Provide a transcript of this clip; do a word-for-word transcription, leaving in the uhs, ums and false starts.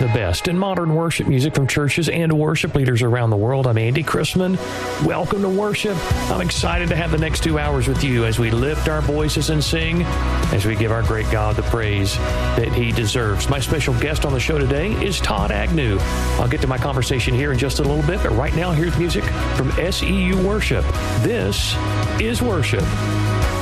The best in modern worship music from churches and worship leaders around the world. I'm Andy Chrisman. Welcome to worship. I'm excited to have the next two hours with you as we lift our voices and sing, as we give our great God the praise that He deserves. My special guest on the show today is Todd Agnew. I'll get to my conversation here in just a little bit, but right now here's music from S E U Worship. This is worship.